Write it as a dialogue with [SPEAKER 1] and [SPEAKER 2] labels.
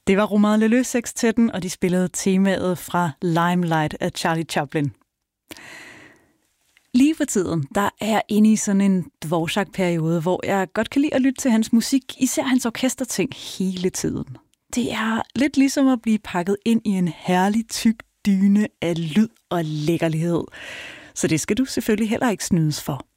[SPEAKER 1] Det var Romain Le Leux sekstetten, og de spillede temaet fra Limelight af Charlie Chaplin. Lige for tiden, der er jeg inde i sådan en Dvorak-periode, hvor jeg godt kan lide at lytte til hans musik, især hans orkesterting hele tiden. Det er lidt ligesom at blive pakket ind i en herlig tyk dyne af lyd og lækkerlighed. Så det skal du selvfølgelig heller ikke snydes for.